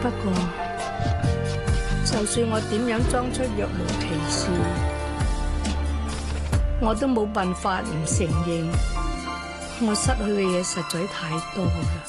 不過，就算我點樣裝出若無其事，我都冇辦法唔承認，我失去嘅嘢實在太多啦。